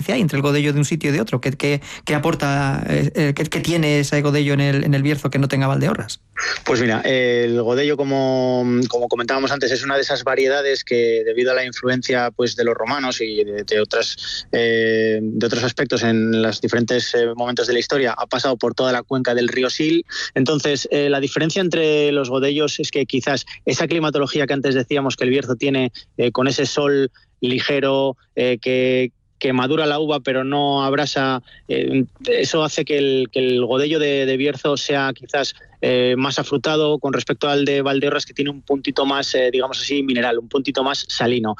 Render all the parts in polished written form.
diferencia hay entre el godello de un sitio y de otro? ¿Qué aporta, qué tiene ese godello en el Bierzo que no tenga Valdeorras? Pues mira, el godello, como comentábamos antes, es una de esas variedades que, debido a la influencia pues de los romanos y de otros aspectos en los diferentes momentos de la historia, ha pasado por toda la cuenca del río Sil. Entonces, la diferencia entre los godellos es que quizás esa climatología que antes decíamos que el Bierzo tiene, con ese sol ligero que madura la uva pero no abrasa, eso hace que el godello de Bierzo sea quizás más afrutado con respecto al de Valdeorras, que tiene un puntito más, digamos así, mineral, un puntito más salino.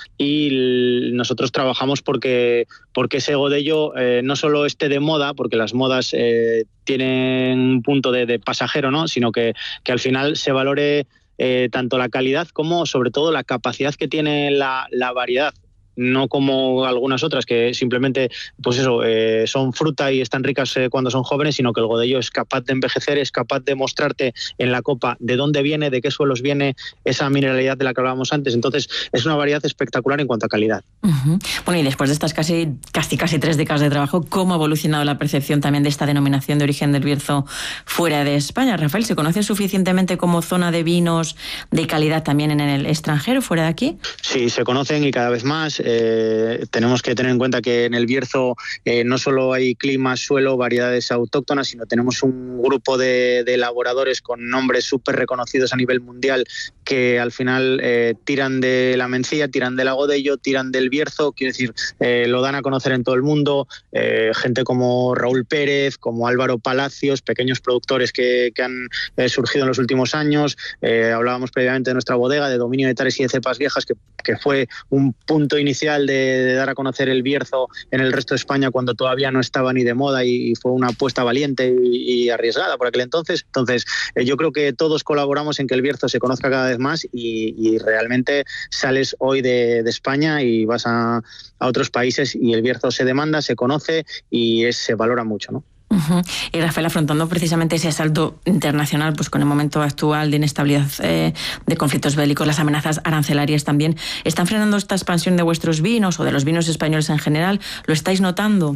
Y nosotros trabajamos porque ese godello no solo esté de moda, porque las modas tienen un punto de pasajero, ¿no? Sino que al final se valore tanto la calidad como sobre todo la capacidad que tiene la variedad. No como algunas otras que simplemente pues eso, son fruta y están ricas cuando son jóvenes, sino que el godello es capaz de envejecer, es capaz de mostrarte en la copa de dónde viene, de qué suelos viene esa mineralidad de la que hablábamos antes. Entonces es una variedad espectacular en cuanto a calidad. Uh-huh. Bueno, y después de estas casi 3 décadas de trabajo, ¿cómo ha evolucionado la percepción también de esta denominación de origen del Bierzo fuera de España? Rafael, ¿se conoce suficientemente como zona de vinos de calidad también en el extranjero, fuera de aquí? Sí, se conocen y cada vez más. Tenemos que tener en cuenta que en el Bierzo no solo hay clima, suelo, variedades autóctonas, sino tenemos un grupo de elaboradores con nombres súper reconocidos a nivel mundial que al final tiran de la Mencía, tiran del Godello, tiran del Bierzo, quiero decir, lo dan a conocer en todo el mundo, gente como Raúl Pérez, como Álvaro Palacios, pequeños productores que han surgido en los últimos años. Hablábamos previamente de nuestra bodega, de dominio de tares y de cepas viejas, que fue un punto inicial de dar a conocer el Bierzo en el resto de España cuando todavía no estaba ni de moda, y fue una apuesta valiente y arriesgada por aquel entonces. Entonces, yo creo que todos colaboramos en que el Bierzo se conozca cada vez más, y realmente sales hoy de España y vas a otros países y el Bierzo se demanda, se conoce y se valora mucho, ¿no? Uh-huh. Y Rafael, afrontando precisamente ese asalto internacional, pues con el momento actual de inestabilidad, de conflictos bélicos, las amenazas arancelarias también, ¿están frenando esta expansión de vuestros vinos o de los vinos españoles en general? ¿Lo estáis notando?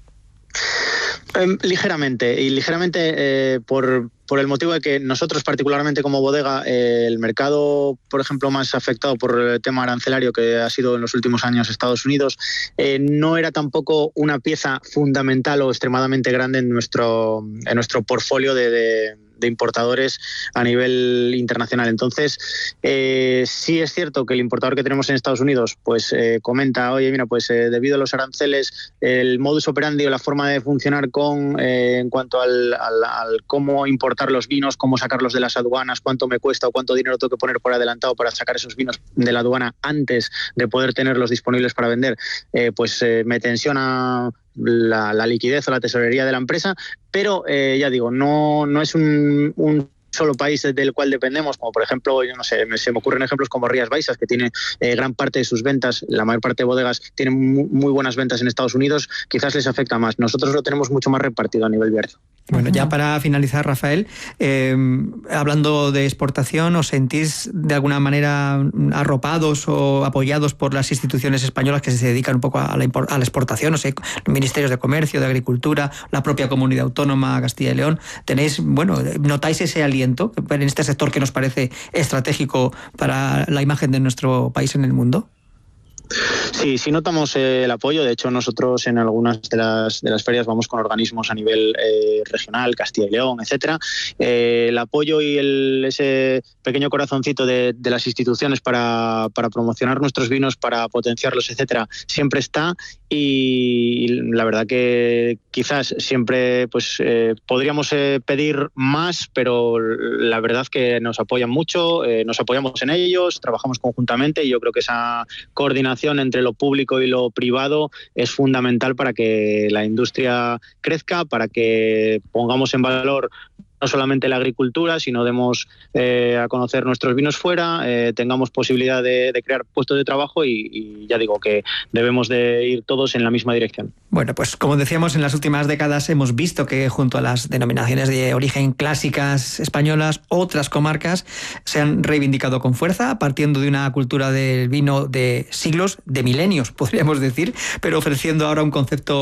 Ligeramente, por el motivo de que nosotros, particularmente como bodega, el mercado, por ejemplo, más afectado por el tema arancelario, que ha sido en los últimos años Estados Unidos, no era tampoco una pieza fundamental o extremadamente grande en nuestro portfolio de importadores a nivel internacional. Entonces, sí es cierto que el importador que tenemos en Estados Unidos pues comenta, oye, mira, pues debido a los aranceles, el modus operandi o la forma de funcionar en cuanto al cómo importar los vinos, cómo sacarlos de las aduanas, cuánto me cuesta o cuánto dinero tengo que poner por adelantado para sacar esos vinos de la aduana antes de poder tenerlos disponibles para vender, me tensiona la liquidez o la tesorería de la empresa, pero ya digo, no es un solo país del cual dependemos, como por ejemplo, yo no sé, se me ocurren ejemplos como Rías Baixas, que tiene gran parte de sus ventas, la mayor parte de bodegas tienen muy buenas ventas en Estados Unidos, quizás les afecta más. Nosotros lo tenemos mucho más repartido a nivel Bierzo. Bueno, ya para finalizar, Rafael, hablando de exportación, ¿os sentís de alguna manera arropados o apoyados por las instituciones españolas que se dedican un poco a la exportación? No sé, ministerios de Comercio, de Agricultura, la propia Comunidad Autónoma Castilla y León. ¿Notáis ese aliento en este sector que nos parece estratégico para la imagen de nuestro país en el mundo? Sí notamos el apoyo. De hecho, nosotros en algunas de las ferias vamos con organismos a nivel regional, Castilla y León, etcétera. El apoyo y ese pequeño corazoncito de las instituciones para promocionar nuestros vinos, para potenciarlos, etcétera, siempre está. Y la verdad que quizás siempre podríamos pedir más, pero la verdad que nos apoyan mucho, nos apoyamos en ellos, trabajamos conjuntamente, y yo creo que esa coordinación entre lo público y lo privado es fundamental para que la industria crezca, para que pongamos en valor no solamente la agricultura, sino demos a conocer nuestros vinos fuera, tengamos posibilidad de crear puestos de trabajo, y ya digo que debemos de ir todos en la misma dirección. Bueno, pues como decíamos, en las últimas décadas hemos visto que junto a las denominaciones de origen clásicas españolas, otras comarcas se han reivindicado con fuerza, partiendo de una cultura del vino de siglos, de milenios, podríamos decir, pero ofreciendo ahora un concepto